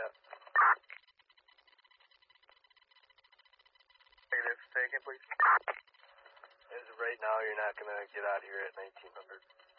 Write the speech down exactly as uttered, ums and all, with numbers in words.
that. Negative, take it, please. As of right now, you're not going to get out here at nineteen hundred.